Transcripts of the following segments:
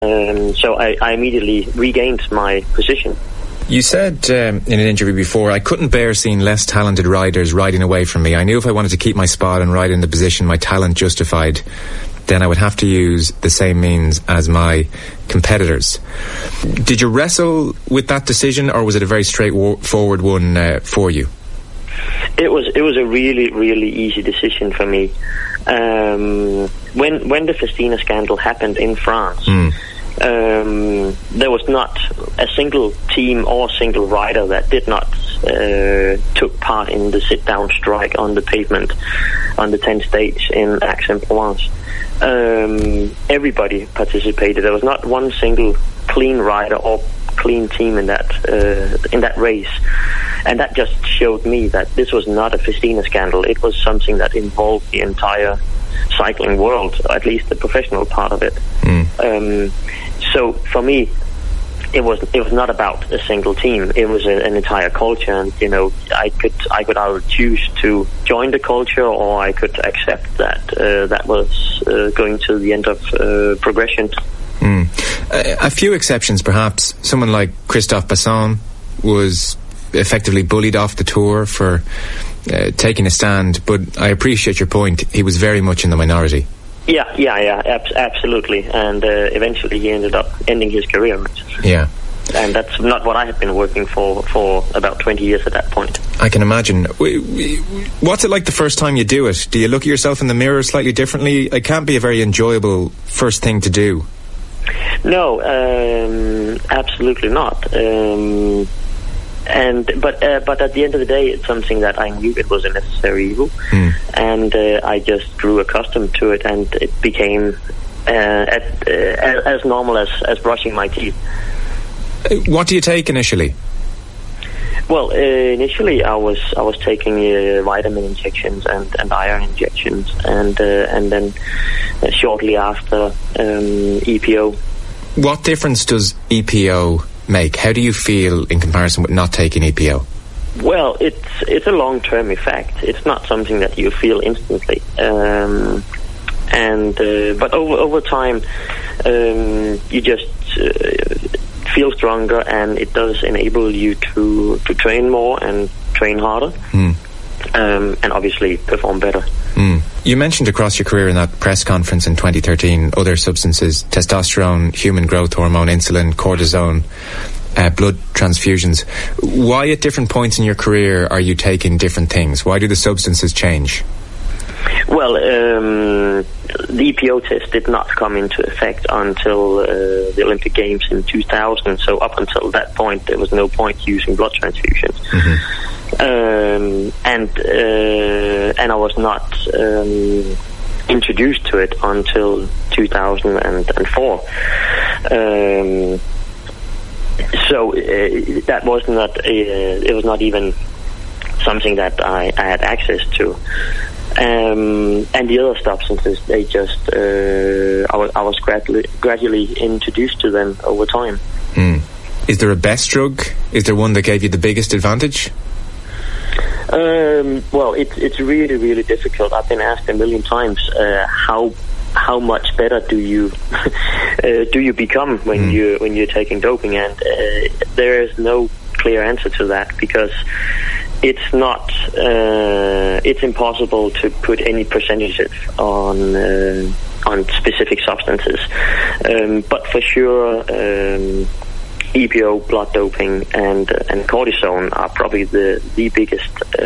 So I immediately regained my position. You said in an interview before, I couldn't bear seeing less talented riders riding away from me. I knew if I wanted to keep my spot and ride in the position my talent justified, then I would have to use the same means as my competitors. Did you wrestle with that decision, or was it a very straightforward one for you? It was a really, really easy decision for me. When the Festina scandal happened in France, there was not a single team or single rider that did not took part in the sit-down strike on the pavement on the 10th stage in Aix-en-Provence. Everybody participated. There was not one single clean rider or clean team in that race, and that just showed me that this was not a Festina scandal. It was something that involved the entire cycling world, or at least the professional part of it. So for me, it was not about a single team. It was an entire culture, and I could either choose to join the culture, or I could accept that that was going to the end of progression. A few exceptions, perhaps. Someone like Christophe Basson was effectively bullied off the tour for taking a stand, but I appreciate your point. He was very much in the minority. Yeah, absolutely. And eventually he ended up ending his career. Yeah. And that's not what I had been working for about 20 years at that point. I can imagine. What's it like the first time you do it? Do you look at yourself in the mirror slightly differently? It can't be a very enjoyable first thing to do. No, absolutely not. But at the end of the day, it's something that I knew it was a necessary evil, and I just grew accustomed to it, and it became as normal as brushing my teeth. What do you take initially? Well, initially I was taking vitamin injections and iron injections, and then shortly after EPO. What difference does EPO make? How do you feel in comparison with not taking EPO? Well, it's a long-term effect. It's not something that you feel instantly, but over time you just feel stronger, and it does enable you to train more and train harder, and obviously perform better. You mentioned across your career in that press conference in 2013 other substances: testosterone, human growth hormone, insulin, cortisone, blood transfusions. Why at different points in your career are you taking different things? Why do the substances change? Well, the EPO test did not come into effect until the Olympic Games in 2000, so up until that point there was no point using blood transfusions. And I was not introduced to it until 2004. So that was not it was not even something that I had access to. And the other substances, they just I was gradually introduced to them over time. Is there a best drug? Is there one that gave you the biggest advantage? Well, it's really, really difficult. I've been asked a million times how much better do you become when you're taking doping, and there is no clear answer to that, because it's not it's impossible to put any percentages on specific substances, but for sure EPO, blood doping, and cortisone are probably the biggest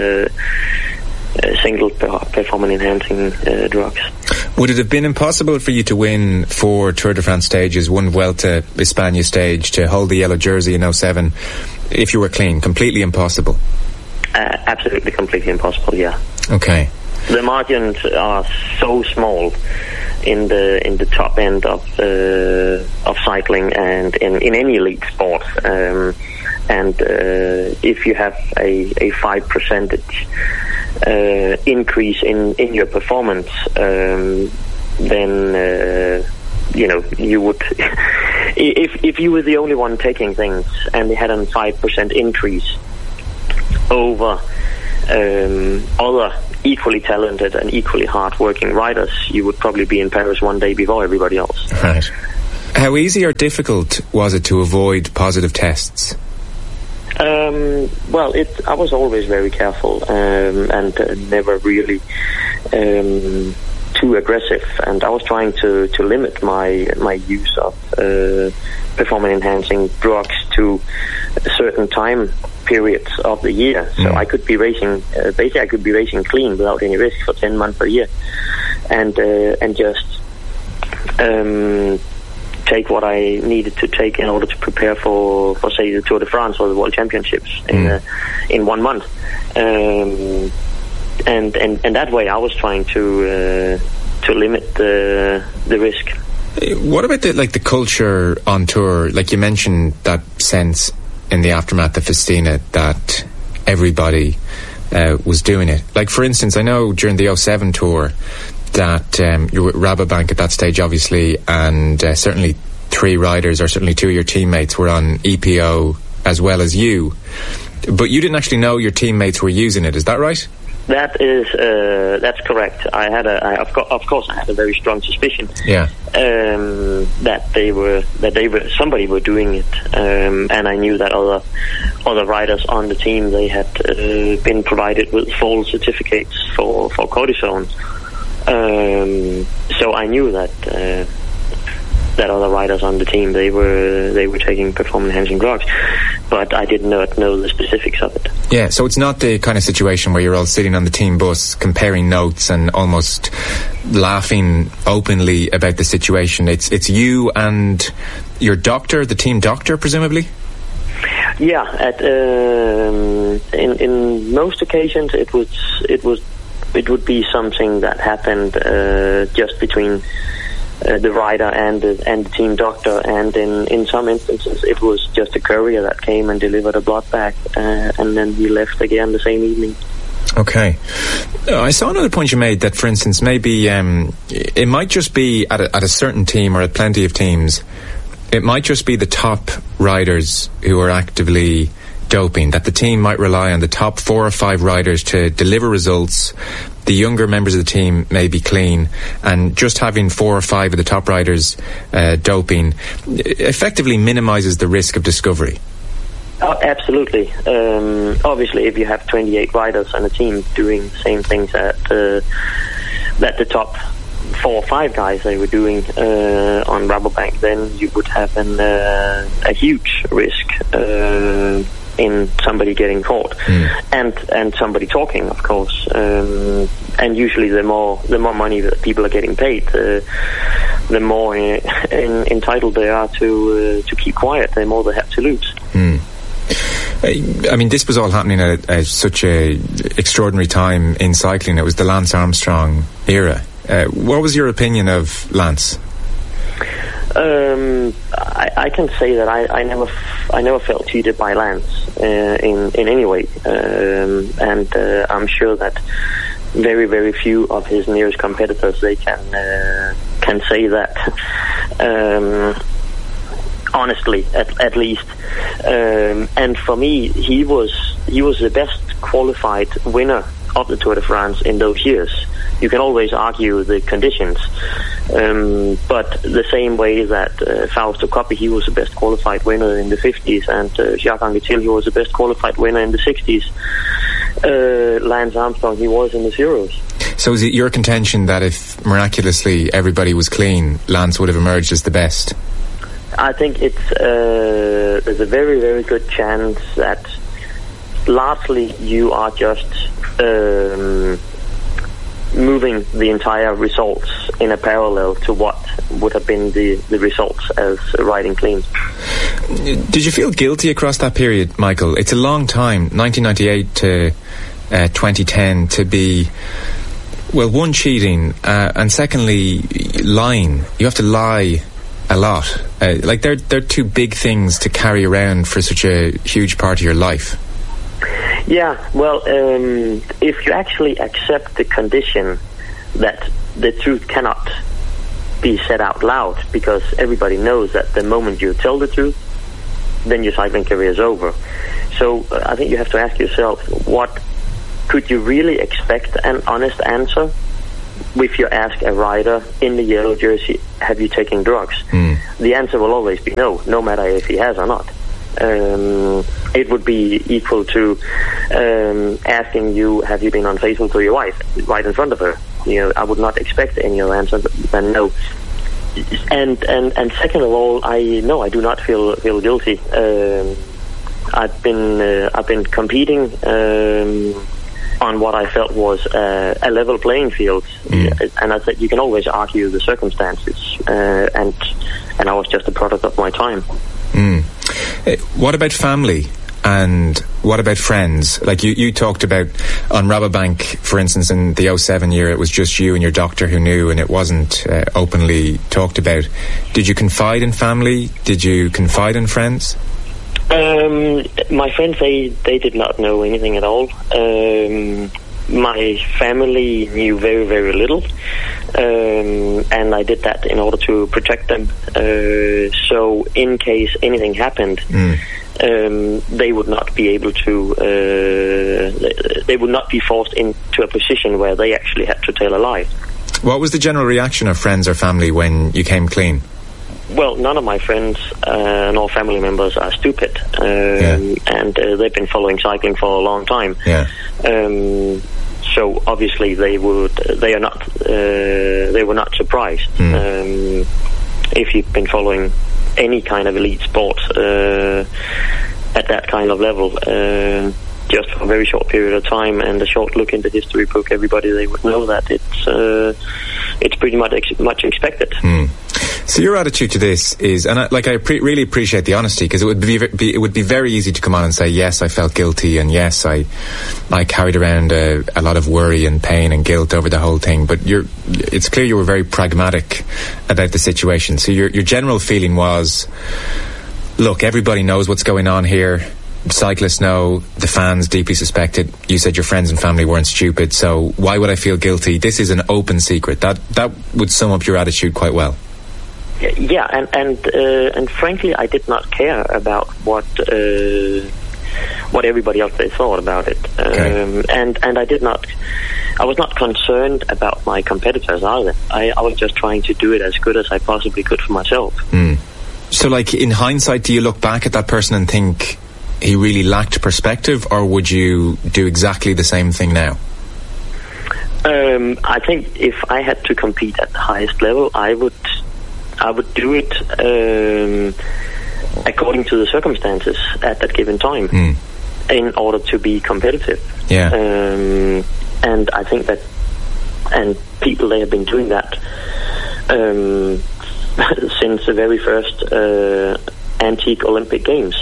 single performance enhancing drugs. Would it have been impossible for you to win 4 Tour de France stages, 1 Vuelta España stage, to hold the yellow jersey in 07 if you were clean? Completely impossible? Absolutely, completely impossible, yeah. Okay. The margins are so small in the top end of cycling and in any elite sport, and if you have a 5% increase in your performance, then you would if you were the only one taking things and they had a 5% increase over other equally talented and equally hard-working riders, you would probably be in Paris one day before everybody else. Right. How easy or difficult was it to avoid positive tests? Well, I was always very careful and never really too aggressive, and I was trying to limit my use of performance-enhancing drugs to certain time periods of the year. So I could be racing, basically I could be racing clean without any risk for 10 months a year, and just take what I needed to take in order to prepare for say the Tour de France or the World Championships in 1 month. And that way I was trying to limit the risk. What about the culture on tour? Like you mentioned, that sense in the aftermath of Festina that everybody was doing it. Like, for instance, I know during the 07 tour that you were at Rabobank at that stage, obviously, and certainly 3 riders, or certainly 2 of your teammates, were on EPO as well as you. But you didn't actually know your teammates were using it. Is that right? That's correct. Of course I had a very strong suspicion. Yeah. that somebody were doing it, and I knew that other riders on the team, they had been provided with false certificates for cortisone. So I knew that other riders on the team, they were taking performance-enhancing drugs, but I did not know the specifics of it. Yeah, so it's not the kind of situation where you're all sitting on the team bus comparing notes and almost laughing openly about the situation. It's you and your doctor, the team doctor, presumably? Yeah, in most occasions it would be something that happened just between the rider and the team doctor, and in some instances it was just a courier that came and delivered a blood bag, and then he left again the same evening. Okay. I saw another point you made that, for instance, maybe it might just be at a certain team or at plenty of teams, it might just be the top riders who are actively doping, that the team might rely on the top 4 or 5 riders to deliver results. The younger members of the team may be clean, and just having 4 or 5 of the top riders doping effectively minimises the risk of discovery. Oh, absolutely. Obviously, if you have 28 riders on a team doing the same things that the top 4 or 5 guys they were doing on Rabobank, then you would have a huge risk in somebody getting caught, and somebody talking, of course. And usually, the more money that people are getting paid, the more entitled they are to keep quiet. The more they have to lose. I mean, this was all happening at such a extraordinary time in cycling. It was the Lance Armstrong era. What was your opinion of Lance? I can say that I never felt cheated by Lance in any way, and I'm sure that very, very few of his nearest competitors they can say that. Honestly, at least, and for me, he was the best qualified winner of the Tour de France in those years. You can always argue the conditions, but the same way that Fausto Coppi, he was the best qualified winner in the 50s, and Jacques Anquetil, he was the best qualified winner in the 60s. Lance Armstrong, he was in the zeros. So is it your contention that if miraculously everybody was clean, Lance would have emerged as the best? I think there's a very, very good chance that largely you are just moving the entire results in a parallel to what would have been the results as riding clean. Did you feel guilty across that period, Michael? It's a long time, 1998 to 2010, to be, well, one, cheating, and secondly, lying. You have to lie a lot. Like they're 2 big things to carry around for such a huge part of your life. Yeah, well, if you actually accept the condition that the truth cannot be said out loud, because everybody knows that the moment you tell the truth, then your cycling career is over. So I think you have to ask yourself, what could you really expect an honest answer if you ask a rider in the yellow jersey, have you taken drugs? The answer will always be no matter if he has or not. It would be equal to asking you, have you been unfaithful to your wife, right in front of her? I would not expect any other answer than no. And second of all, I do not feel guilty. I've been competing on what I felt was a level playing field, and I said you can always argue the circumstances, and I was just a product of my time. What about family? And what about friends? Like you talked about on Rabobank, for instance, in the 2007 year, it was just you and your doctor who knew, and it wasn't openly talked about. Did you confide in family? Did you confide in friends? My friends, they did not know anything at all. My family knew very, very little, and I did that in order to protect them. So in case anything happened, they would not be able to, they would not be forced into a position where they actually had to tell a lie. What was the general reaction of friends or family when you came clean? Well, none of my friends nor family members are stupid, and they've been following cycling for a long time. So obviously they were not surprised. If you've been following any kind of elite sport at that kind of level, just for a very short period of time and a short look in the history book, everybody, they would know that it's pretty much expected. So your attitude to this is, and I really appreciate the honesty, because it would be very easy to come on and say, yes, I felt guilty, and yes, I carried around a lot of worry and pain and guilt over the whole thing. But it's clear you were very pragmatic about the situation. So your general feeling was, look, everybody knows what's going on here. Cyclists know, the fans deeply suspect it. You said your friends and family weren't stupid, so why would I feel guilty? This is an open secret. That would sum up your attitude quite well. Yeah, and frankly, I did not care about what everybody else they thought about it. And I was not concerned about my competitors either. I was just trying to do it as good as I possibly could for myself. So, like, in hindsight, do you look back at that person and think he really lacked perspective, or would you do exactly the same thing now? I think if I had to compete at the highest level, I would do it according to the circumstances at that given time, in order to be competitive. And I think that, and people, they have been doing that since the very first antique Olympic Games.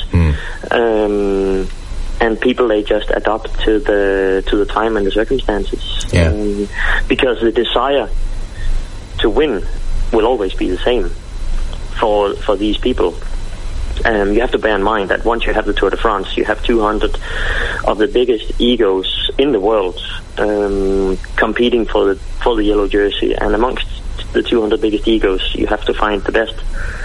And people, they just adapt to the time and the circumstances, because the desire to win will always be the same for these people. You have to bear in mind that once you have the Tour de France, you have 200 of the biggest egos in the world competing for the yellow jersey, and amongst the 200 biggest egos, you have to find the best.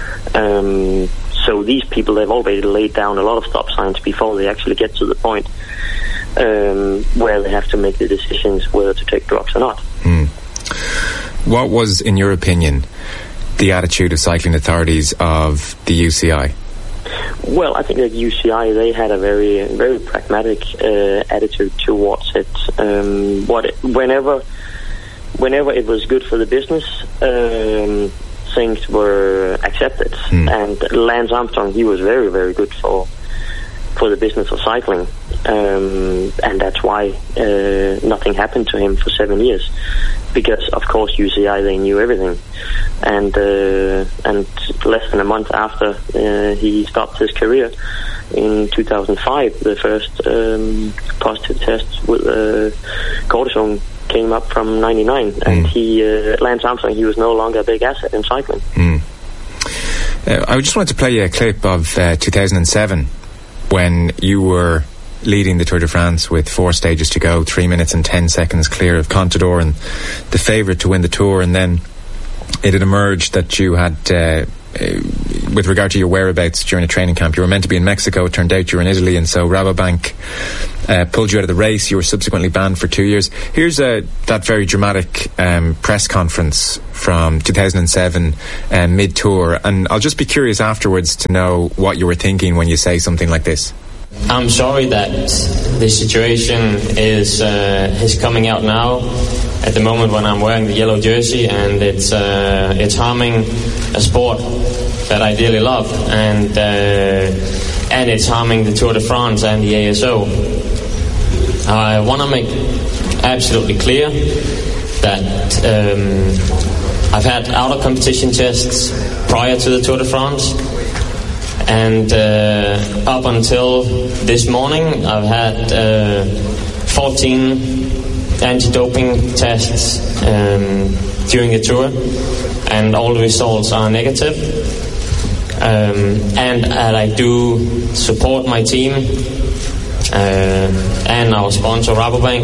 So these people, they've already laid down a lot of stop signs before they actually get to the point where they have to make the decisions whether to take drugs or not. What was, in your opinion, the attitude of cycling authorities of the UCI? Well, I think that UCI, they had a very, very pragmatic attitude towards it. Whenever it was good for the business, things were accepted. And Lance Armstrong, he was very, very good for the business of cycling, and that's why nothing happened to him for 7 years, because of course UCI, they knew everything, and less than a month after he stopped his career in 2005, the first positive test with cortisone came up from 99, and Lance Armstrong, he was no longer a big asset in cycling. I just wanted to play you a clip of 2007 when you were leading the Tour de France with 4 stages to go, 3 minutes and 10 seconds clear of Contador and the favourite to win the Tour, and then it had emerged that you had with regard to your whereabouts during a training camp. You were meant to be in Mexico. It turned out you were in Italy, and so Rabobank pulled you out of the race. You were subsequently banned for 2 years. Here's that very dramatic press conference from 2007 mid-tour, and I'll just be curious afterwards to know what you were thinking when you say something like this. I'm sorry that the situation is coming out now at the moment when I'm wearing the yellow jersey, and it's harming a sport that I dearly love, and it's harming the Tour de France and the ASO. I want to make absolutely clear that I've had outer competition tests prior to the Tour de France, and up until this morning I've had 14 anti-doping tests during the tour, and all the results are negative. And I do support my team and our sponsor Rabobank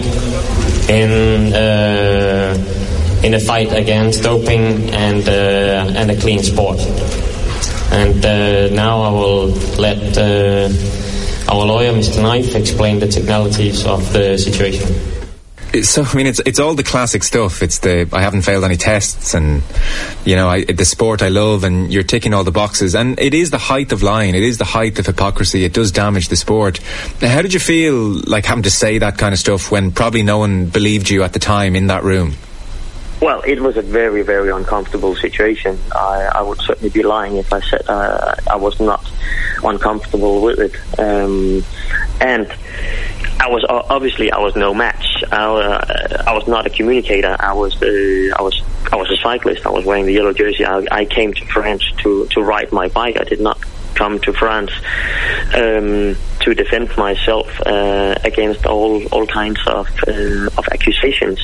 in a fight against doping and a clean sport. And now I will let our lawyer, Mr. Knife, explain the technicalities of the situation. So, I mean, it's all the classic stuff. It's the, I haven't failed any tests, and, you know, the sport I love, and you're ticking all the boxes. And it is the height of lying. It is the height of hypocrisy. It does damage the sport. Now, how did you feel, like, having to say that kind of stuff when probably no one believed you at the time in that room? Well, it was a very, very uncomfortable situation. I would certainly be lying if I said I was not uncomfortable with it. And I was no match. I was not a communicator. I was a cyclist. I was wearing the yellow jersey. I came to France to ride my bike. I did not come to France to defend myself against all kinds of accusations.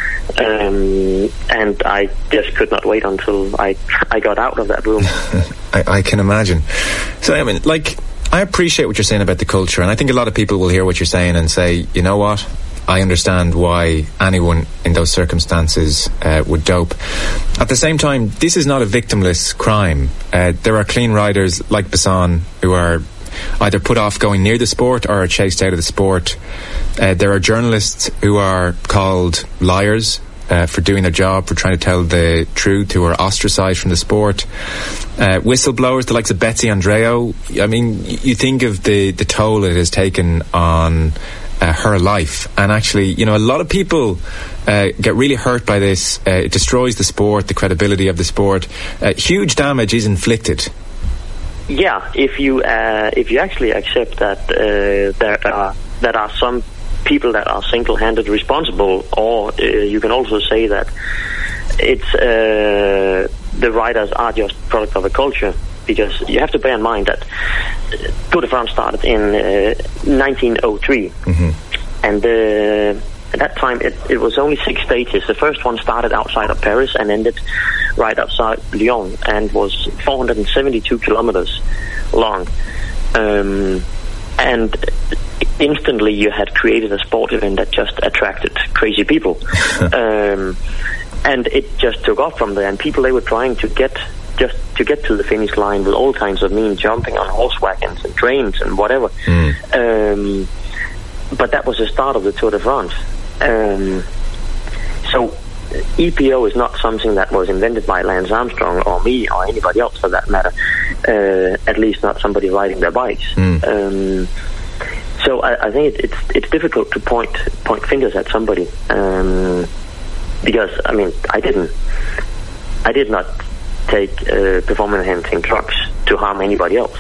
And I just could not wait until I got out of that room. I can imagine. So, I mean, like, I appreciate what you're saying about the culture, and I think a lot of people will hear what you're saying and say, you know what, I understand why anyone in those circumstances would dope. At the same time, this is not a victimless crime. There are clean riders like Basson who are either put off going near the sport or are chased out of the sport. There are journalists who are called liars for doing their job, for trying to tell the truth, who are ostracised from the sport. Whistleblowers, the likes of Betsy Andreo. I mean, you think of the toll it has taken on her life, and actually, you know, a lot of people get really hurt by this. It destroys the sport, the credibility of the sport. Huge damage is inflicted. Yeah, if you actually accept that there are some people that are single-handed responsible, or you can also say that it's the riders are just product of a culture, because you have to bear in mind that Tour de France started in 1903, and at that time it was only 6 stages. The first one started outside of Paris and ended right outside Lyon, and was 472 kilometers long. And instantly you had created a sport event that just attracted crazy people. And it just took off from there, and people, they were trying to get to the finish line with all kinds of means, jumping on horse wagons and trains and whatever. But that was the start of the Tour de France. So EPO is not something that was invented by Lance Armstrong or me or anybody else for that matter, at least not somebody riding their bikes. So I think it's difficult to point fingers at somebody, because, I mean, I did not take performance-enhancing drugs to harm anybody else.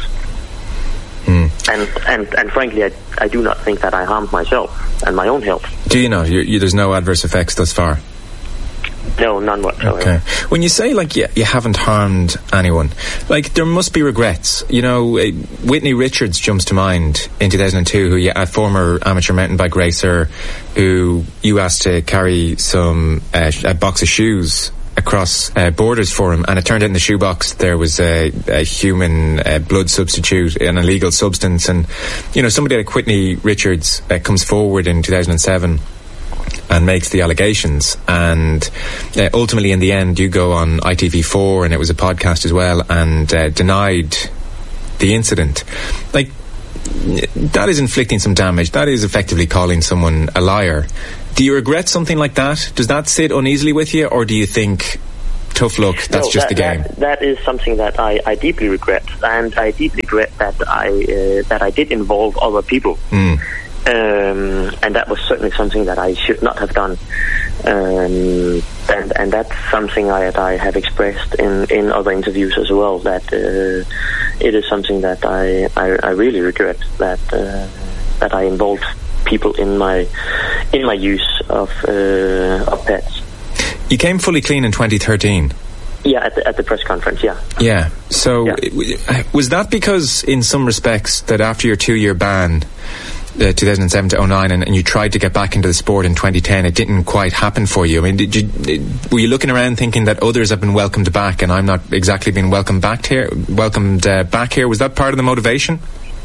And frankly, I do not think that I harmed myself and my own health. Do you not? There's no adverse effects thus far? No, none whatsoever. Okay. When you say, like, you haven't harmed anyone, like, there must be regrets. You know, Whitney Richards jumps to mind in 2002, a former amateur mountain bike racer who you asked to carry a box of shoes across borders for him, and it turned out in the shoebox there was a human blood substitute, an illegal substance. And, you know, somebody like Whitney Richards comes forward in 2007 and makes the allegations, and ultimately in the end you go on ITV4, and it was a podcast as well, and denied the incident. Like, that is inflicting some damage. That is effectively calling someone a liar. Do you regret something like that? Does that sit uneasily with you, or do you think, tough luck, that's just the game? That is something that I deeply regret, and I deeply regret that I did involve other people. And that was certainly something that I should not have done. And that's something I have expressed in other interviews as well, that it is something that I really regret, that I involved people in my use of pets. You came fully clean in 2013. Yeah, at the press conference, yeah. Yeah. So was that because, in some respects, that after your 2-year ban, 2007 to 09, and you tried to get back into the sport in 2010, it didn't quite happen for you? I mean, were you looking around thinking that others have been welcomed back and I'm not exactly being welcomed back here? Was that part of the motivation?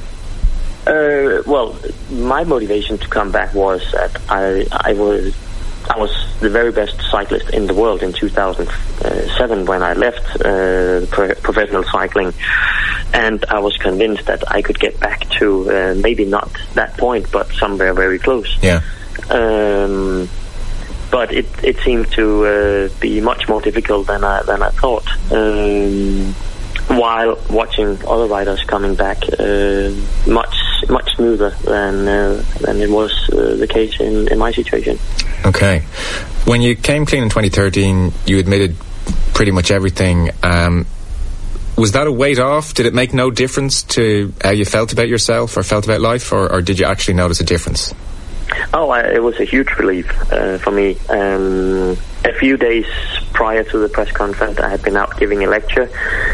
Well, my motivation to come back was that I was the very best cyclist in the world in 2007 when I left professional cycling, and I was convinced that I could get back to maybe not that point, but somewhere very close. Yeah. But it seemed to be much more difficult than I thought. While watching other riders coming back much smoother than it was the case in my situation. Okay. When you came clean in 2013, you admitted pretty much everything. Was that a weight off? Did it make no difference to how you felt about yourself or felt about life, or did you actually notice a difference? Oh, it was a huge relief for me. A few days prior to the press conference, I had been out giving a lecture,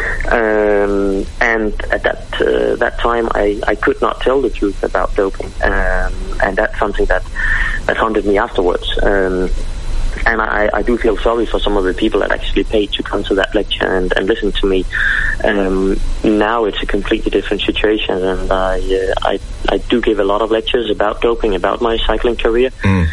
and at that time, I could not tell the truth about doping, and that's something that haunted me afterwards. And I do feel sorry for some of the people that actually paid to come to that lecture and listen to me. Now it's a completely different situation, and I do give a lot of lectures about doping, about my cycling career,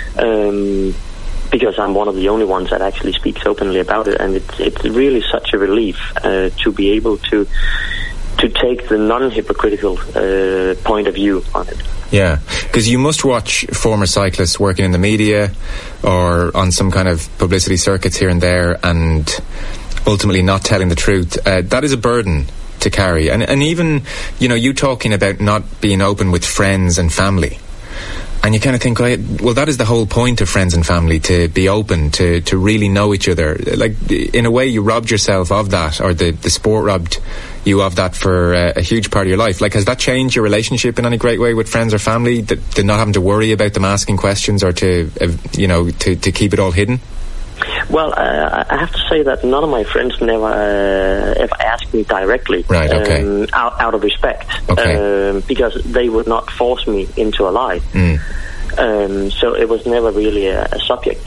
because I'm one of the only ones that actually speaks openly about it, and it's really such a relief to be able to take the non-hypocritical point of view on it. Yeah, because you must watch former cyclists working in the media or on some kind of publicity circuits here and there and ultimately not telling the truth. That is a burden to carry. And even, you talking about not being open with friends and family. And you kind of think, well, that is the whole point of friends and family, to be open, to really know each other. Like, in a way, you robbed yourself of that, or the sport robbed you of that for a huge part of your life. Like, has that changed your relationship in any great way with friends or family, that not having to worry about them asking questions or to keep it all hidden? Well, I have to say that none of my friends never ever asked me directly, right, okay. Out of respect, okay. Because they would not force me into a lie. So it was never really a subject.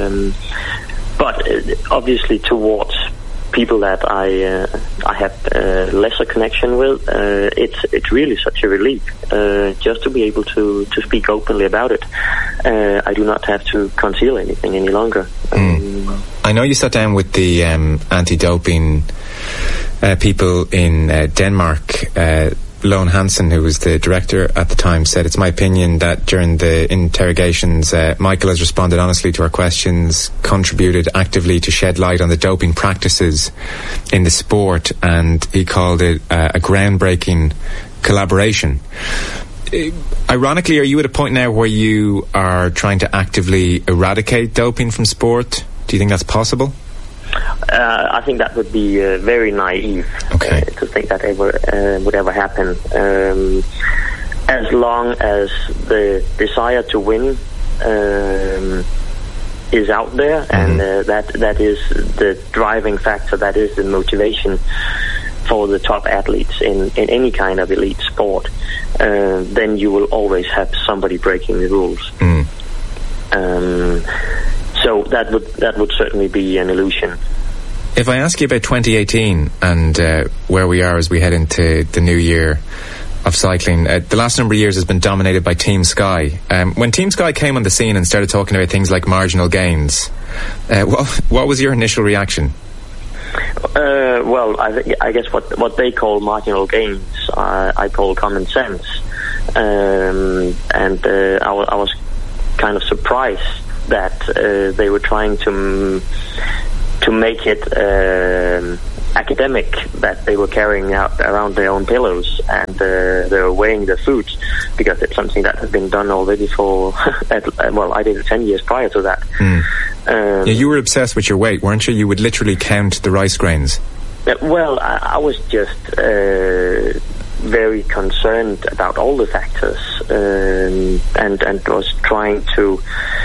But obviously towards people that I have lesser connection with, it's really such a relief just to be able to speak openly about it. I do not have to conceal anything any longer. I know you sat down with the anti-doping people in Denmark. Lone Hansen, who was the director at the time, said, "It's my opinion that during the interrogations, Michael has responded honestly to our questions, contributed actively to shed light on the doping practices in the sport," and he called it a groundbreaking collaboration. Ironically, are you at a point now where you are trying to actively eradicate doping from sport? Do you think that's possible? I think that would be very naive to think that would ever happen. As long as the desire to win is out there, and that is the driving factor, that is the motivation for the top athletes in any kind of elite sport, then you will always have somebody breaking the rules. So that would certainly be an illusion. If I ask you about 2018 and where we are as we head into the new year, cycling. The last number of years has been dominated by Team Sky. When Team Sky came on the scene and started talking about things like marginal gains, what was your initial reaction? Well, I guess what they call marginal gains, I call common sense, and I was kind of surprised that they were trying to make it academic, that they were carrying out around their own pillows and they were weighing their food, because it's something that has been done already for I did it 10 years prior to that. You were obsessed with your weight, weren't you? You would literally count the rice grains. Well, I was just very concerned about all the factors, and was trying to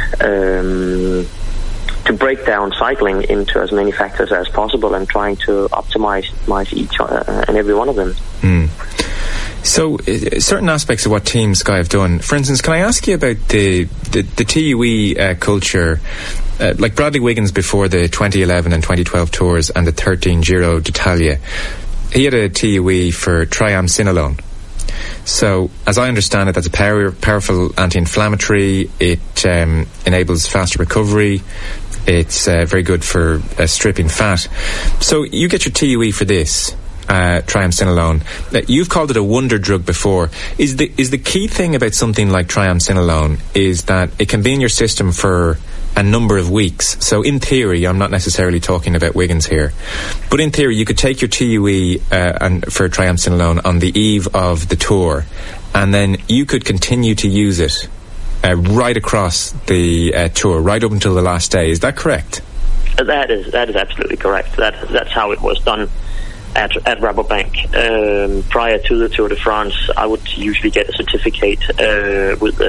break down cycling into as many factors as possible, and trying to optimize each and every one of them. So, certain aspects of what Team Sky have done. For instance, can I ask you about the TUE culture? Like Bradley Wiggins before the 2011 and 2012 tours and the 13 Giro d'Italia, he had a TUE for triamcinolone. So, as I understand it, that's a powerful anti-inflammatory. It enables faster recovery. It's very good for stripping fat. So, you get your TUE for this, triamcinolone. You've called it a wonder drug before. Is the key thing about something like triamcinolone is that it can be in your system for a number of weeks. So in theory, I'm not necessarily talking about Wiggins here, but in theory you could take your TUE for triamcinolone on the eve of the tour, and then you could continue to use it right across the tour, right up until the last day. Is that correct? That is absolutely correct. That's how it was done at Rabobank. Prior to the Tour de France, I would usually get a certificate with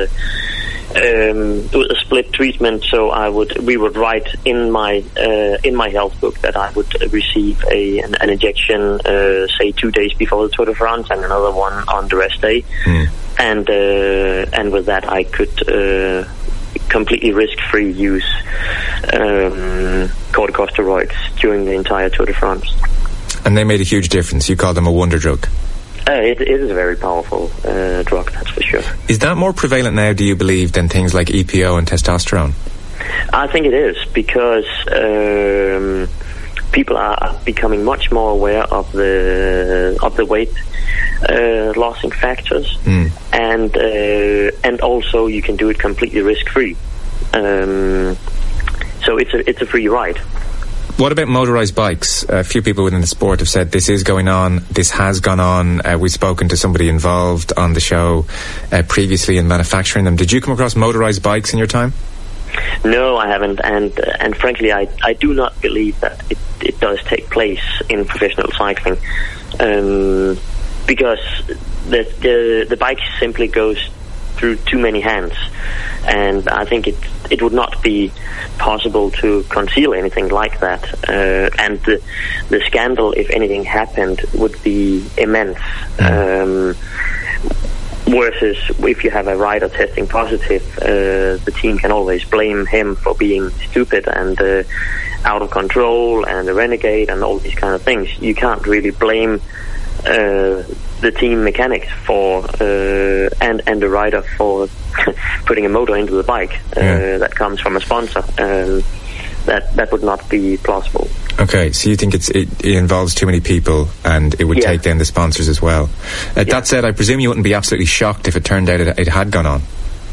a split treatment. So we would write in my health book that I would receive an injection, say 2 days before the Tour de France, and another one on the rest day. And with that I could completely risk-free use corticosteroids during the entire Tour de France. And they made a huge difference. You call them a wonder drug. It is a very powerful drug, that's for sure. Is that more prevalent now, do you believe, than things like EPO and testosterone? I think it is, because people are becoming much more aware of the weight lossing factors, and also you can do it completely risk-free. So it's a free ride. What about motorised bikes? A few people within the sport have said this is going on, this has gone on. We've spoken to somebody involved on the show previously in manufacturing them. Did you come across motorised bikes in your time? No, I haven't, and frankly, I do not believe that it does take place in professional cycling, because the bike simply goes through too many hands, and I think it would not be possible to conceal anything like that, and the scandal, if anything happened, would be immense. Versus if you have a rider testing positive, the team can always blame him for being stupid and out of control and a renegade and all these kind of things. You can't really blame the team mechanics for and the rider for putting a motor into the bike that comes from a sponsor. That would not be plausible. Okay, so you think it involves too many people, and it would take down the sponsors as well. That said, I presume you wouldn't be absolutely shocked if it turned out it had gone on.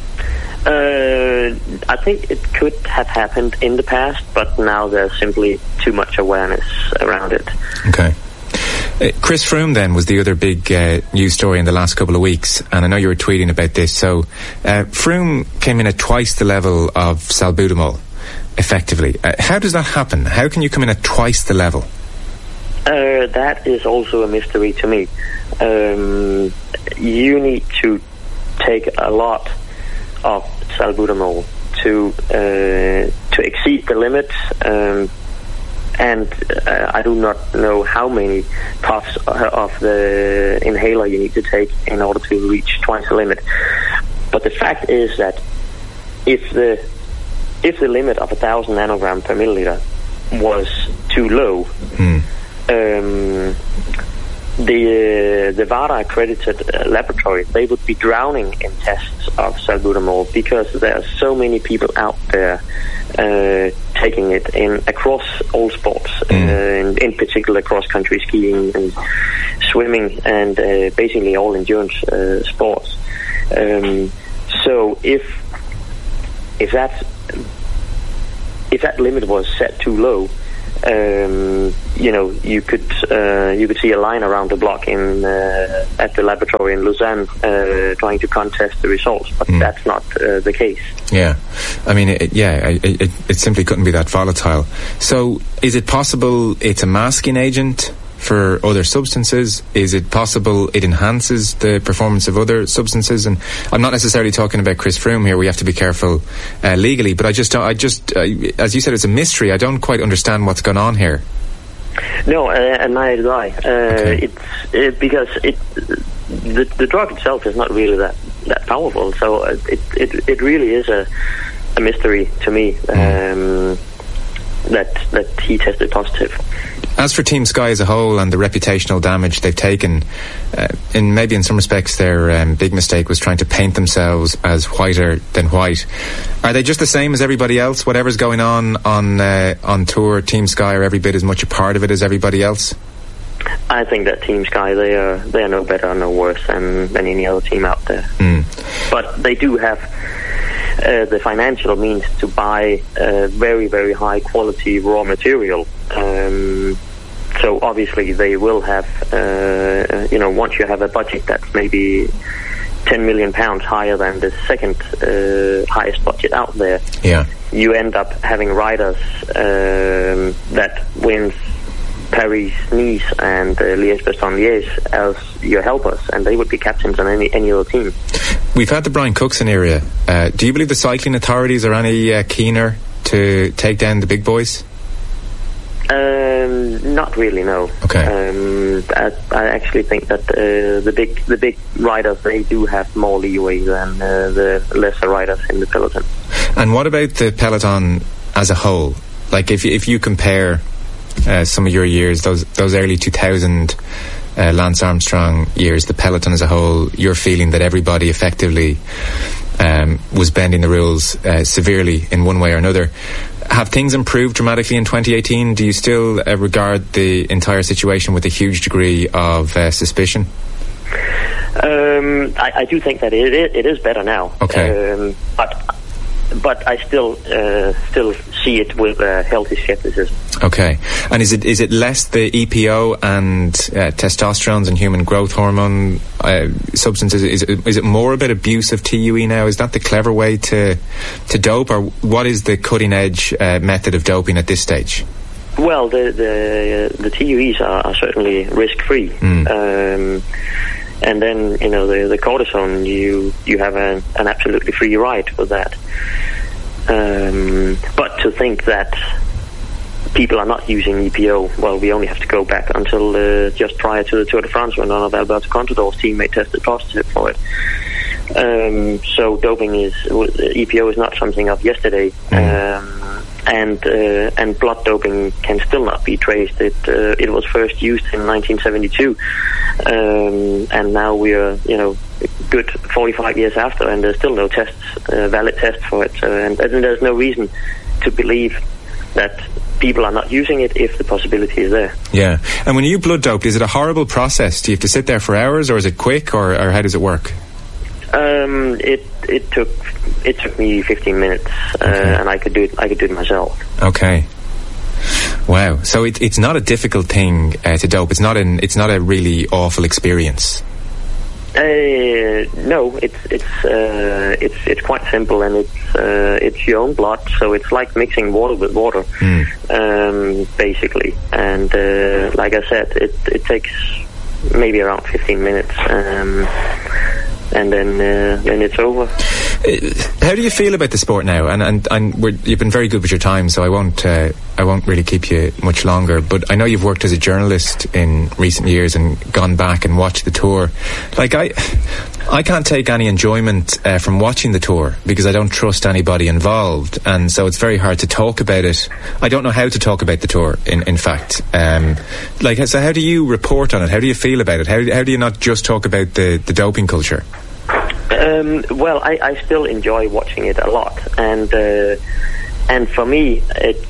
I think it could have happened in the past, but now there's simply too much awareness around it. Okay. Chris Froome then was the other big news story in the last couple of weeks, and I know you were tweeting about this. So Froome came in at twice the level of salbutamol, effectively. How does that happen? How can you come in at twice the level? That is also a mystery to me. You need to take a lot of salbutamol to exceed the limit, and I do not know how many puffs of the inhaler you need to take in order to reach twice the limit. But the fact is that if the limit of 1,000 nanogram per milliliter was too low, the VADA accredited laboratory, they would be drowning in tests of salbutamol, because there are so many people out there taking it across all sports, in particular cross-country skiing and swimming, and basically all endurance sports. So if that limit was set too low, you could see a line around the block at the laboratory in Lausanne trying to contest the results, but that's not the case. Yeah, I mean, it simply couldn't be that volatile. So, is it possible it's a masking agent for other substances? Is it possible it enhances the performance of other substances? And I'm not necessarily talking about Chris Froome here. We have to be careful legally, but I just as you said, it's a mystery. I don't quite understand what's going on here. No, and neither do I. Okay. It's because the drug itself is not really that powerful. So it really is a mystery to me that he tested positive. As for Team Sky as a whole and the reputational damage they've taken, in some respects their big mistake was trying to paint themselves as whiter than white. Are they just the same as everybody else? Whatever's going on tour, Team Sky are every bit as much a part of it as everybody else? I think that Team Sky, they are no better or no worse than any other team out there. But they do have the financial means to buy very, very high quality raw material. So obviously they will have, once you have a budget that's maybe £10 million higher than the second highest budget out there, you end up having riders that wins Paris-Nice and Liège-Bastogne-Liège as your helpers, and they would be captains on any other team. We've had the Brian Cookson era. Do you believe the cycling authorities are any keener to take down the big boys? Not really, no. Okay. I actually think that the big riders, they do have more leeway than the lesser riders in the peloton. And what about the peloton as a whole? Like if you compare some of your years, those early 2000 Lance Armstrong years, the peloton as a whole, you're feeling that everybody effectively was bending the rules severely in one way or another. Have things improved dramatically in 2018? Do you still regard the entire situation with a huge degree of suspicion? I do think that it is better now. Okay. But I still see it with healthy skepticism. Okay. And is it less the EPO and testosterone and human growth hormone substances? Is it more about abuse of TUE now? Is that the clever way to dope, or what is the cutting edge method of doping at this stage? Well, the TUEs are certainly risk free. And then, the cortisone, you have an absolutely free ride with that. But to think that people are not using EPO, well, we only have to go back until just prior to the Tour de France, when one of Alberto Contador's teammates tested positive for it. So doping EPO is not something of yesterday. And blood doping can still not be traced. It was first used in 1972, and now we are, good 45 years after, and there's still no tests, valid tests for it. And there's no reason to believe that people are not using it if the possibility is there. Yeah. And when you blood doped, is it a horrible process? Do you have to sit there for hours, or is it quick, or how does it work? It took me 15 minutes, and I could do it myself. Okay. Wow. So it's not a difficult thing to dope. It's not a really awful experience. No, it's quite simple, and it's your own blood, so it's like mixing water with water, basically. And like I said, it takes maybe around 15 minutes. And then it's over. How do you feel about the sport now? And you've been very good with your time, so I I won't really keep you much longer, but I know you've worked as a journalist in recent years and gone back and watched the tour. Like, I can't take any enjoyment from watching the tour because I don't trust anybody involved, and so it's very hard to talk about it. I don't know how to talk about the tour, in fact. So how do you report on it? How do you feel about it? How do you not just talk about the doping culture? Well, I still enjoy watching it a lot, and for me,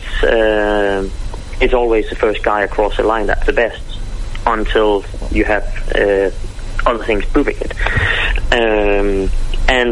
it's always the first guy across the line that's the best, until you have other things proving it. And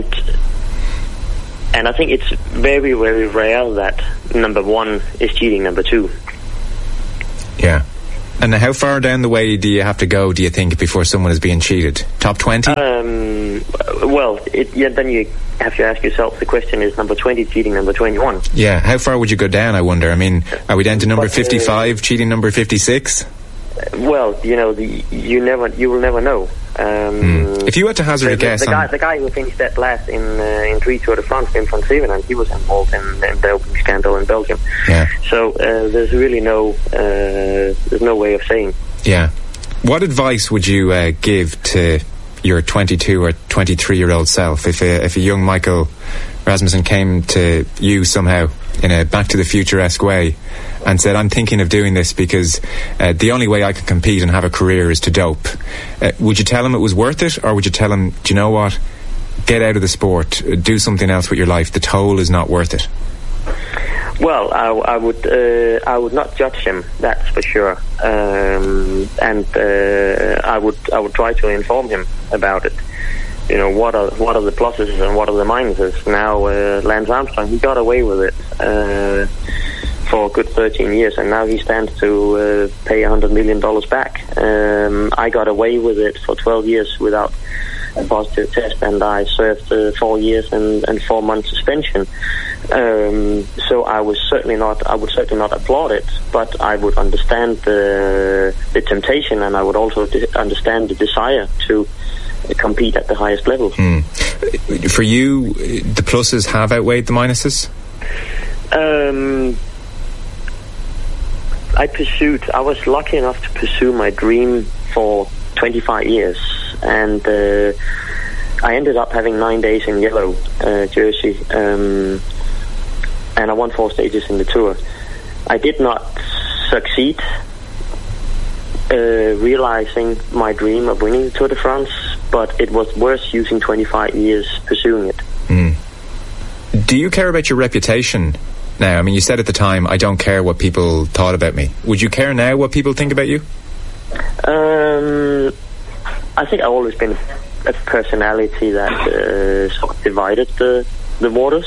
I think it's very, very rare that number one is cheating number two. Yeah. And how far down the way do you have to go, do you think, before someone is being cheated? Top 20? Well, then you have to ask yourself, the question is number 20 cheating number 21. Yeah, how far would you go down, I wonder? I mean, are we down to number 55 cheating number 56? Well, you will never know. If you had to hazard a guess, the guy who finished that last in 3 Tour de France, Wim van Zevenand, he was involved in the doping scandal in Belgium. Yeah. So there's really there's no way of saying. Yeah. What advice would you give to your 22 or 23-year-old self if a young Michael Rasmussen came to you somehow in a Back to the Future-esque way and said, I'm thinking of doing this because the only way I can compete and have a career is to dope? Would you tell him it was worth it, or would you tell him, do you know what, get out of the sport, do something else with your life, the toll is not worth it? Well, I would not judge him, that's for sure, and I would try to inform him about it. You know, what are the pluses and what are the minuses? Now, Lance Armstrong, he got away with it for a good 13 years, and now he stands to pay $100 million back. I got away with it for 12 years without a positive test, and I served 4 years and 4 months suspension. So I would certainly not applaud it, but I would understand the temptation, and I would also understand the desire to compete at the highest level. For you, the pluses have outweighed the minuses? I was lucky enough to pursue my dream for 25 years, and I ended up having 9 days in yellow jersey, and I won 4 stages in the Tour. I did not succeed realizing my dream of winning the Tour de France, but it was worth using 25 years pursuing it. Do you care about your reputation now? I mean, you said at the time, I don't care what people thought about me. Would you care now what people think about you? I think I've always been a personality that sort of divided the waters.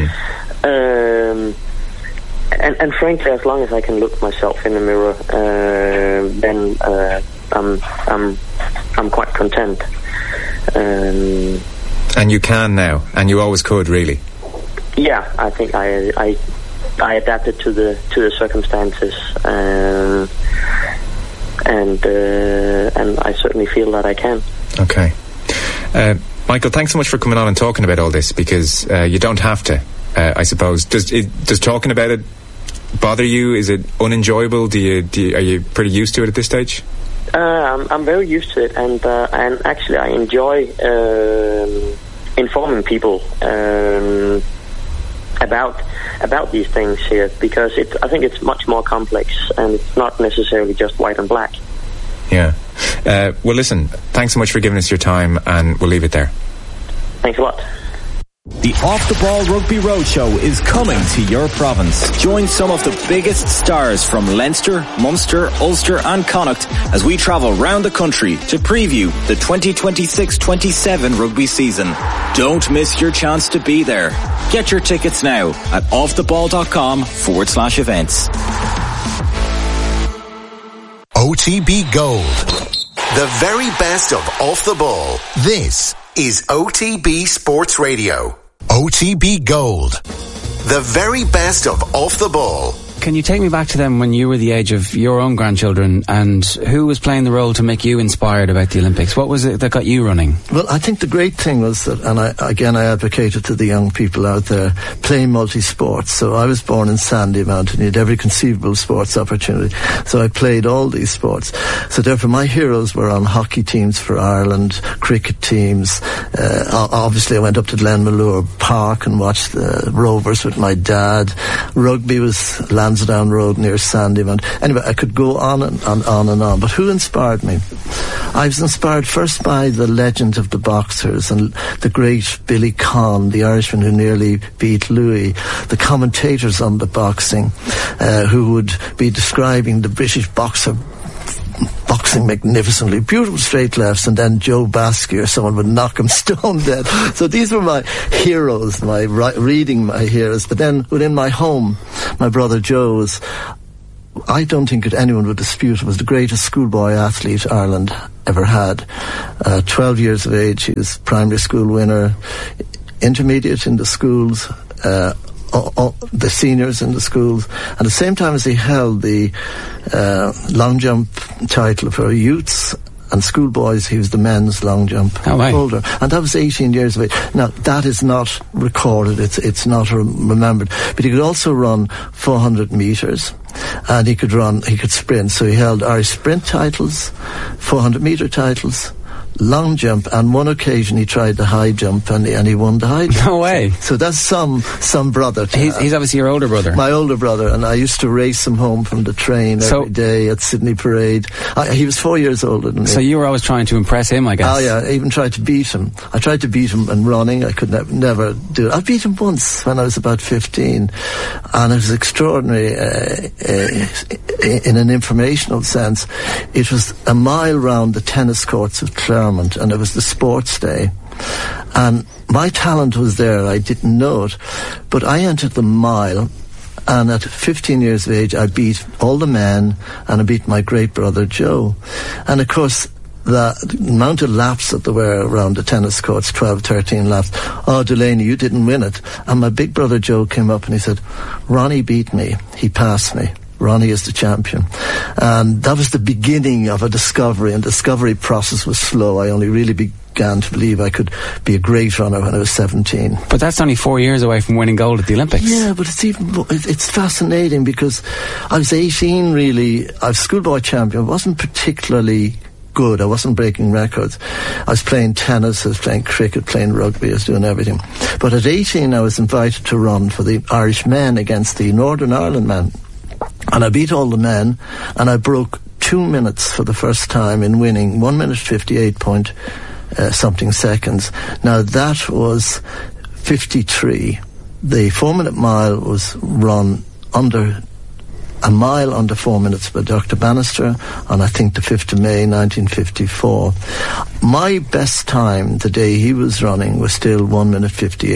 And frankly, as long as I can look myself in the mirror, then I'm quite content. And you can now, and you always could, really. Yeah, I think I adapted to the circumstances, and I certainly feel that I can. Okay. Michael, thanks so much for coming on and talking about all this, because you don't have to, I suppose. Does talking about it bother you? Is it unenjoyable? Are you pretty used to it at this stage? I'm very used to it, and actually I enjoy informing people about these things here, because I think it's much more complex, and it's not necessarily just white and black. Yeah. Well, listen, thanks so much for giving us your time, and we'll leave it there. Thanks a lot. The Off the Ball Rugby Roadshow is coming to your province. Join some of the biggest stars from Leinster, Munster, Ulster and Connacht as we travel round the country to preview the 2026-27 rugby season. Don't miss your chance to be there. Get your tickets now at offtheball.com/events. OTB Gold. The very best of Off the Ball. This is OTB Sports Radio. OTB Gold. The very best of Off the Ball Can you take me back to them when you were the age of your own grandchildren, and who was playing the role to make you inspired about the Olympics? What was it that got you running? Well, I think the great thing was that, and I advocated to the young people out there, play multi-sports. So I was born in Sandymount and you had every conceivable sports opportunity. So I played all these sports. So therefore my heroes were on hockey teams for Ireland, cricket teams. Obviously I went up to Glenmalure Park and watched the Rovers with my dad. Rugby was Lansdowne Road near Sandymount. Anyway, I could go on and on. But who inspired me? I was inspired first by the legend of the boxers and the great Billy Conn, the Irishman who nearly beat Louis, the commentators on the boxing, who would be describing the British boxer boxing magnificently, beautiful straight lefts, and then Joe Baskey or someone would knock him stone dead. So these were my heroes, reading my heroes. But then within my home, my brother Joe was, I don't think that anyone would dispute, was the greatest schoolboy athlete Ireland ever had. 12 years of age, he was primary school winner, intermediate in the schools, the seniors in the schools. At the same time as he held the long jump title for youths and schoolboys, he was the men's long jump holder. And that was 18 years of age. Now, that is not recorded, it's not remembered. But he could also run 400 metres. And he could sprint. So he held Irish sprint titles, 400 metre titles, long jump, and one occasion he tried the high jump and he won the high jump. No way. So that's some brother. He's obviously your older brother. My older brother, and I used to race him home from the train every day at Sydney Parade. He was 4 years older than me. So you were always trying to impress him, I guess. Oh yeah, I even tried to beat him. I tried to beat him in running. I could never do it. I beat him once when I was about 15, and it was extraordinary in an informational sense. It was a mile round the tennis courts of Claremont, and it was the sports day. And my talent was there. I didn't know it, but I entered the mile, and at 15 years of age I beat all the men, and I beat my great brother Joe. And of course the amount of laps that there were around the tennis courts, 12, 13 laps. Oh, Delaney, you didn't win it. And my big brother Joe came up and he said, Ronnie beat me. He passed me. Ronnie is the champion. And that was the beginning of a discovery, and the discovery process was slow. I only really began to believe I could be a great runner when I was 17. But that's only 4 years away from winning gold at the Olympics. Yeah, but it's fascinating because I was 18 really. I was schoolboy champion. I wasn't particularly good. I wasn't breaking records. I was playing tennis, I was playing cricket, playing rugby, I was doing everything. But at 18 I was invited to run for the Irish men against the Northern Ireland men. And I beat all the men, and I broke 2 minutes for the first time in winning 1 minute 58 point something seconds. Now that was 53. The 4 minute mile was run under a mile under 4 minutes by Dr. Bannister on, I think, the 5th of May 1954. My best time the day he was running was still 1 minute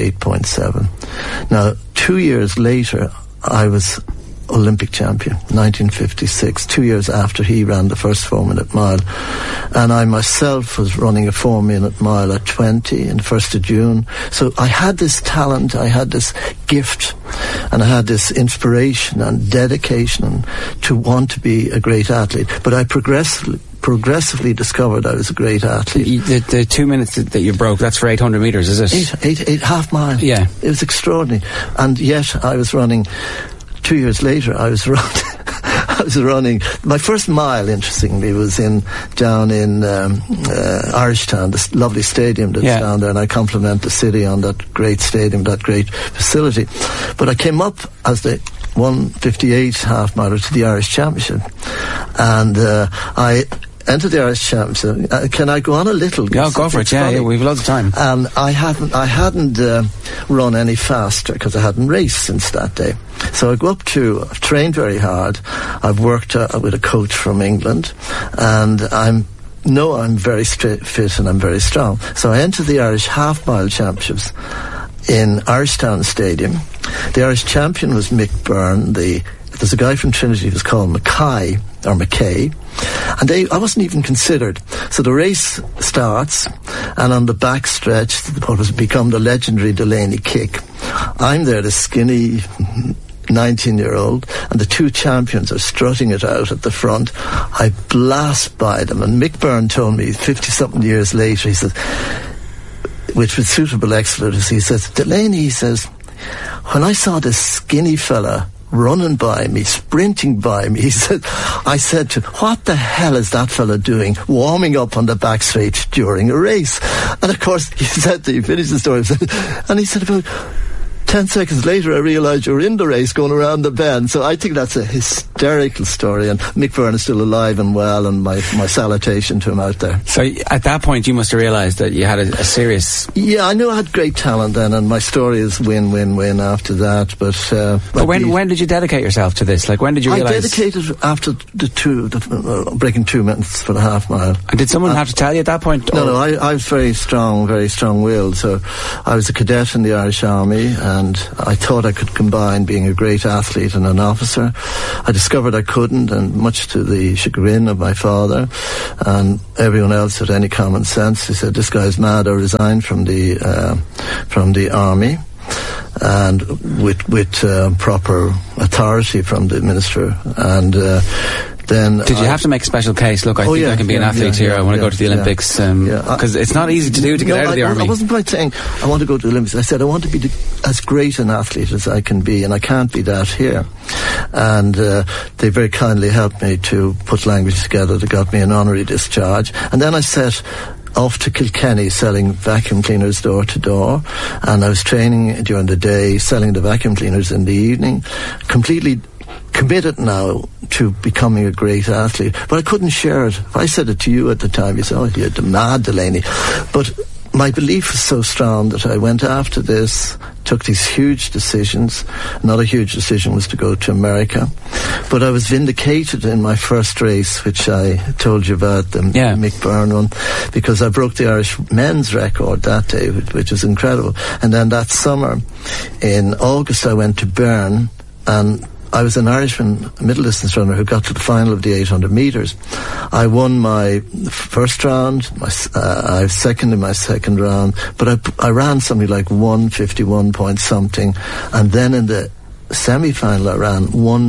58.7. Now 2 years later I was Olympic champion, 1956, 2 years after he ran the first 4 minute mile. And I myself was running a 4 minute mile at 20 on the 1st of June. So I had this talent, I had this gift, and I had this inspiration and dedication to want to be a great athlete. But I progressively discovered I was a great athlete. The 2 minutes that you broke, that's for 800 metres, is it? Eight half mile. Yeah. It was extraordinary. And yet I was running... 2 years later, I was running. My first mile, interestingly, was down in Irishtown, this lovely stadium that's down there, and I compliment the city on that great stadium, that great facility. But I came up as the 1:58 half miler to the Irish Championship, and I entered the Irish Championship. Can I go on a little? Yeah, go for it. Yeah, we've loads of time. And I hadn't run any faster because I hadn't raced since that day. So I go up I've trained very hard. I've worked with a coach from England, and I'm very fit and I'm very strong. So I entered the Irish Half Mile Championships in Irishtown Stadium. The Irish champion was Mick Byrne. There's a guy from Trinity who was called Mackay, and I wasn't even considered. So the race starts, and on the back stretch, what has become the legendary Delaney kick, I'm there, the skinny 19-year-old, and the two champions are strutting it out at the front. I blast by them, and Mick Byrne told me 50-something years later, he said, with suitable expletives, he says, Delaney, he says, when I saw this skinny fella running by me, sprinting by me, he said, I said to him, what the hell is that fella doing warming up on the back straight during a race? And of course, he finished the story, and he said, about 10 seconds later, I realised you were in the race going around the bend. So I think that's a hysterical story. And Mick Byrne is still alive and well, and my salutation to him out there. So at that point, you must have realised that you had a serious... Yeah, I knew I had great talent then, and my story is win, win, win after that. But when did you dedicate yourself to this? Like, when did you realise... I dedicated after breaking 2 minutes for the half mile. And did someone have to tell you at that point? No, I was very strong-willed. So I was a cadet in the Irish Army, and I thought I could combine being a great athlete and an officer. I discovered I couldn't, and much to the chagrin of my father and everyone else with any common sense, he said, this guy's mad. I resigned from the army, and with proper authority from the minister, and then did you have to make a special case? Look, I think I can be an athlete here. I want to go to the Olympics, because it's not easy to do to get out of the army. I wasn't quite saying I want to go to the Olympics. I said I want to be as great an athlete as I can be, and I can't be that here. And they very kindly helped me to put language together that got me an honorary discharge. And then I set off to Kilkenny selling vacuum cleaners door to door, and I was training during the day, selling the vacuum cleaners in the evening, completely committed now to becoming a great athlete. But I couldn't share it. If I said it to you at the time, you said, oh, you're mad, Delaney. But my belief was so strong that I went after this, took these huge decisions. Another huge decision was to go to America. But I was vindicated in my first race, which I told you about, the Mick Byrne one, because I broke the Irish men's record that day, which was incredible. And then that summer, in August, I went to Bern, and I was an Irishman, a middle distance runner, who got to the final of the 800 metres. I won my first round, I was second in my second round, but I ran something like 151 point something, and then in the semi-final I ran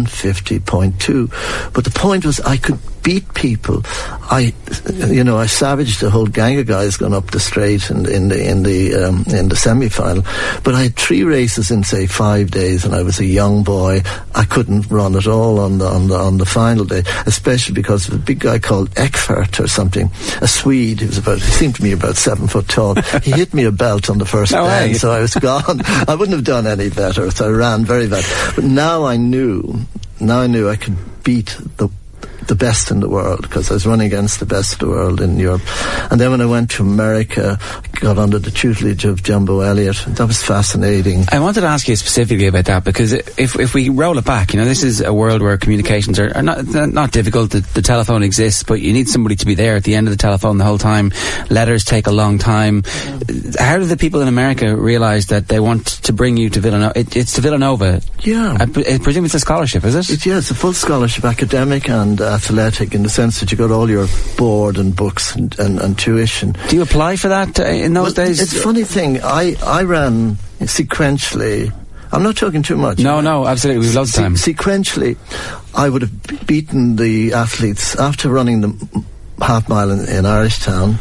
150.2. But the point was I could beat people. I savaged a whole gang of guys going up the straight in the semi-final. But I had 3 races in, say, 5 days, and I was a young boy. I couldn't run at all on the final day, especially because of a big guy called Eckfert or something, a Swede. He seemed to me about 7 foot tall. He hit me a belt on the first bend, so I was gone. I wouldn't have done any better, so I ran very bad. But now I knew I could beat the best in the world, because I was running against the best of the world in Europe. And then when I went to America, I got under the tutelage of Jumbo Elliott. That was fascinating. I wanted to ask you specifically about that, because if we roll it back, this is a world where communications are not difficult. The telephone exists, but you need somebody to be there at the end of the telephone the whole time. Letters take a long time. How do the people in America realise that they want to bring you to Villanova? It's to Villanova. Yeah. I presume it's a scholarship, is it? It's a full scholarship, academic and athletic, in the sense that you got all your board and books and tuition. Do you apply for that in those days? It's a funny thing. I ran sequentially. I'm not talking too much. No, absolutely. We've lots of time. Sequentially, I would have beaten the athletes after running the half mile in Irishtown.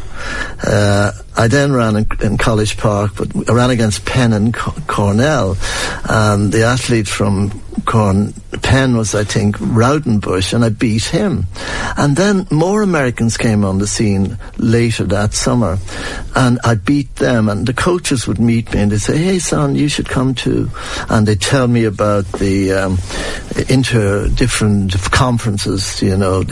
I then ran in College Park, but I ran against Penn and Cornell. The athlete from Penn was, I think, Raudenbush, and I beat him. And then more Americans came on the scene later that summer, and I beat them, and the coaches would meet me and they'd say, hey son, you should come too. And they'd tell me about the different conferences,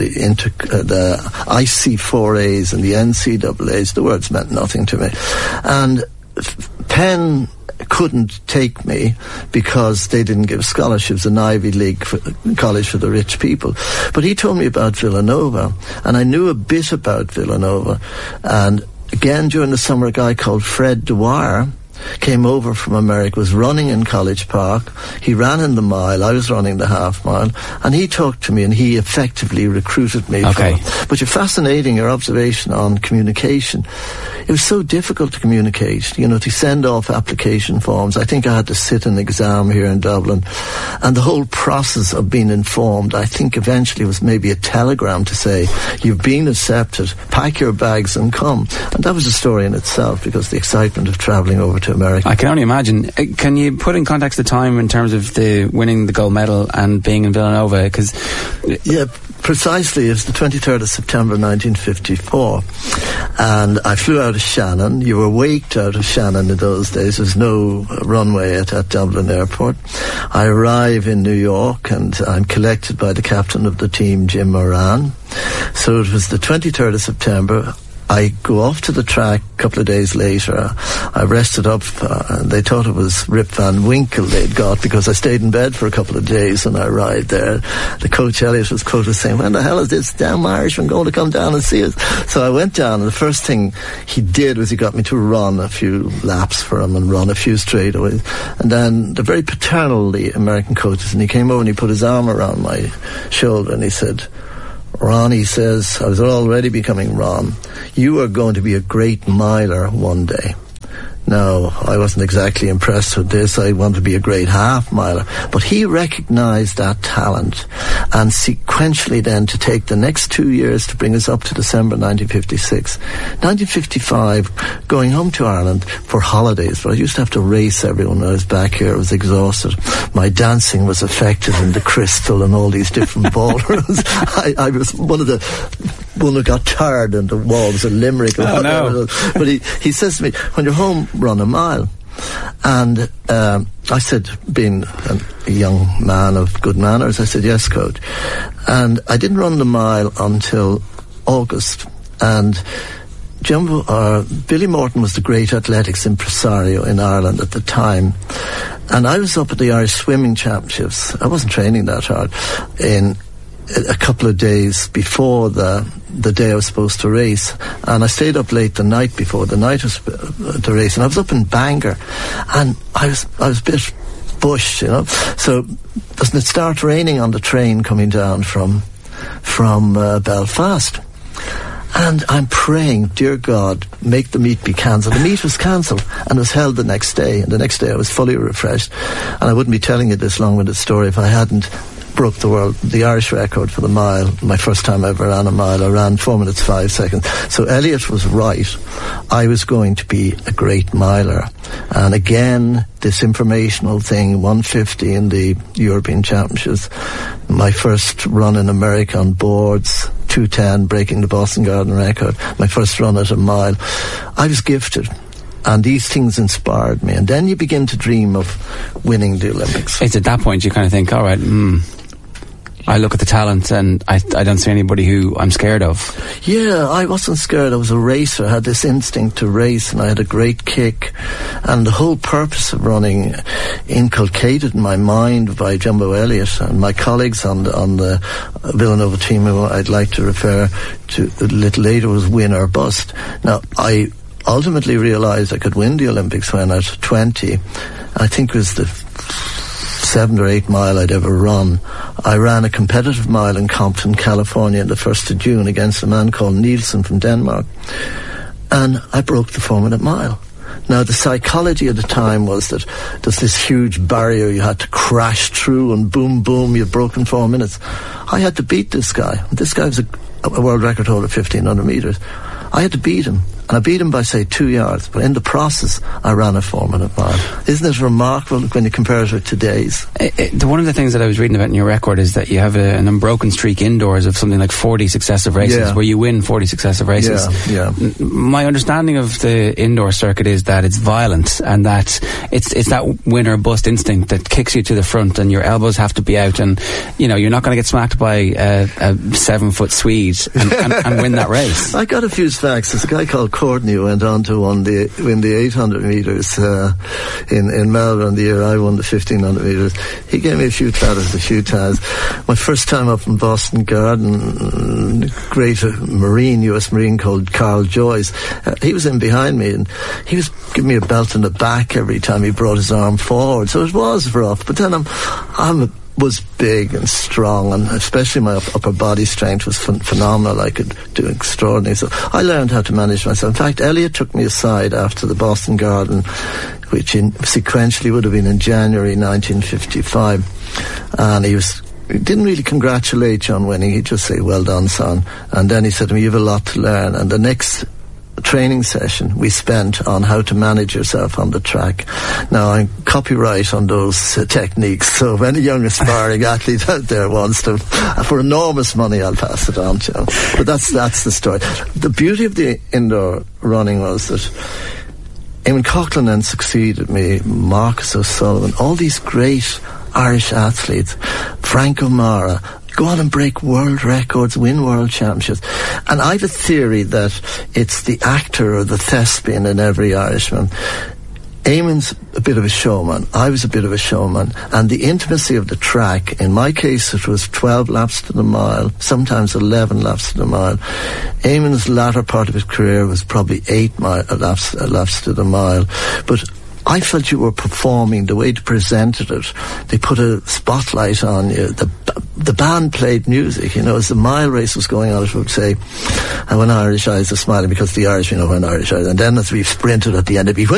the IC4As and the NCAAs. The words meant nothing to me. And Penn couldn't take me because they didn't give scholarships, an Ivy League college for the rich people. But he told me about Villanova, and I knew a bit about Villanova. And again, during the summer, a guy called Fred Dwyer, came over from America, was running in College Park. He ran in the mile, I was running the half mile, and he talked to me and he effectively recruited me. Okay. But you're fascinating, your observation on communication. It was so difficult to communicate, to send off application forms. I think I had to sit an exam here in Dublin, and the whole process of being informed, I think eventually was maybe a telegram to say, you've been accepted, pack your bags and come. And that was a story in itself, because the excitement of travelling over to America. I can only imagine. Can you put in context the time in terms of the winning the gold medal and being in Villanova? Because yeah, precisely. It's the 23rd of September 1954, and I flew out of Shannon. You were waked out of Shannon in those days. There's no runway at Dublin Airport. I arrive in New York, and I'm collected by the captain of the team, Jim Moran. So it was the 23rd of September. I go off to the track a couple of days later. I rested up. They thought it was Rip Van Winkle they'd got, because I stayed in bed for a couple of days when I arrived there. The coach Elliott was quoted saying, when the hell is this damn Irishman going to come down and see us? So I went down, and the first thing he did was he got me to run a few laps for him and run a few straightaways. And then the very paternal, the American coaches, and he came over and he put his arm around my shoulder and he said, Ron, he says, I was already becoming Ron, you are going to be a great miler one day. Now, I wasn't exactly impressed with this. I wanted to be a great half miler. But he recognised that talent, and sequentially then to take the next 2 years to bring us up to December 1956. 1955, going home to Ireland for holidays, but I used to have to race everyone when I was back here. I was exhausted. My dancing was affected in the Crystal and all these different ballrooms. I was one who got tired in the walls of Limerick. Oh, no. But he says to me, when you're home, run a mile. And I said, being a young man of good manners, I said, yes, coach. And I didn't run the mile until August. And Billy Morton was the great athletics impresario in Ireland at the time. And I was up at the Irish Swimming Championships. I wasn't training that hard. In a couple of days before the day I was supposed to race, and I stayed up late the night before the night of the race, and I was up in Bangor, and I was a bit bushed, So doesn't it start raining on the train coming down from Belfast? And I'm praying, dear God, make the meet be cancelled. The meet was cancelled and was held the next day. And the next day I was fully refreshed. And I wouldn't be telling you this long-winded story if I hadn't broke the Irish record for the mile. My first time I ever ran a mile. I ran 4 minutes 5 seconds. So Elliott was right. I was going to be a great miler. And again, this informational thing, 150 in the European Championships. My first run in America on boards, 2:10, breaking the Boston Garden record. My first run at a mile. I was gifted. And these things inspired me. And then you begin to dream of winning the Olympics. It's at that point you kind of think, all right, I look at the talent and I don't see anybody who I'm scared of. Yeah, I wasn't scared. I was a racer. I had this instinct to race, and I had a great kick. And the whole purpose of running, inculcated in my mind by Jumbo Elliott and my colleagues on the Villanova team, who I'd like to refer to a little later, was win or bust. Now, I ultimately realised I could win the Olympics when at 20. I think it was the 7 or 8 mile I'd ever run. I ran a competitive mile in Compton, California on the 1st of June against a man called Nielsen from Denmark. And I broke the 4 minute mile. Now, the psychology at the time was that there's this huge barrier you had to crash through, and boom, boom, you've broken 4 minutes. I had to beat this guy. This guy was a world record holder, 1,500 metres. I had to beat him. And I beat him by, say, 2 yards. But in the process, I ran a 4 minute mile. Isn't it remarkable when you compare it with today's? One of the things that I was reading about in your record is that you have an unbroken streak indoors of something like 40 successive races, where you win 40 successive races. Yeah. My understanding of the indoor circuit is that it's violent, and that it's that win or bust instinct that kicks you to the front, and your elbows have to be out, and you're not going to get smacked by a 7 foot Swede and win that race. I got a few facts. There's a guy called Courtney, who went on to win the 800 metres in Melbourne the year I won the 1500 metres. He gave me a few clatters a few times. My first time up in Boston Garden, great U.S. Marine called Carl Joyce, he was in behind me, and he was giving me a belt in the back every time he brought his arm forward, so it was rough. But then I was big and strong, and especially my upper body strength was phenomenal. I could do extraordinary. So I learned how to manage myself. In fact, Elliot took me aside after the Boston Garden, which sequentially would have been in January 1955, and he didn't really congratulate you on winning. He'd just say, "Well done, son." And then he said to me, "You have a lot to learn." And the next training session we spent on how to manage yourself on the track. Now, I'm copyright on those techniques, so if any young aspiring athlete out there wants to, for enormous money, I'll pass it on to him. But that's the story. The beauty of the indoor running was that Eamon Coughlin then succeeded me, Marcus O'Sullivan, all these great Irish athletes, Frank O'Mara, go on and break world records, win world championships. And I have a theory that it's the actor or the thespian in every Irishman. Eamon's a bit of a showman. I was a bit of a showman. And the intimacy of the track, in my case it was 12 laps to the mile, sometimes 11 laps to the mile. Eamon's latter part of his career was probably 8 laps to the mile. But I felt you were performing the way you presented it. They put a spotlight on you. The band played music, as the mile race was going on, it would say, and when Irish eyes are smiling, because the Irish, when Irish eyes, and then as we sprinted at the end, it'd be